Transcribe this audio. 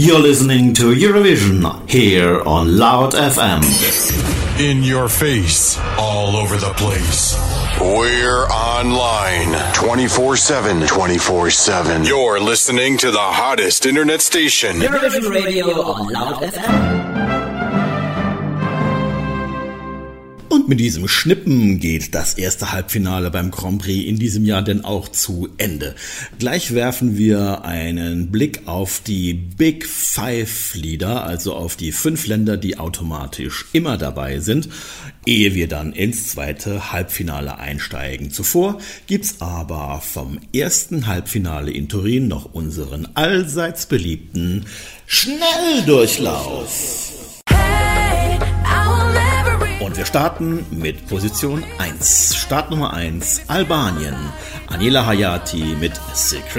You're listening to Eurovision here on Loud FM. In your face, all over the place. We're online 24/7. 24/7. You're listening to the hottest internet station. Eurovision Radio on Loud FM. Und mit diesem Schnippen geht das erste Halbfinale beim Grand Prix in diesem Jahr denn auch zu Ende. Gleich werfen wir einen Blick auf die Big Five Lieder, also auf die 5 Länder, die automatisch immer dabei sind, ehe wir dann ins zweite Halbfinale einsteigen. Zuvor gibt's aber vom ersten Halbfinale in Turin noch unseren allseits beliebten Schnelldurchlauf. Und wir starten mit Position 1. Start Nummer 1, Albanien. Anila Hayati mit Secret.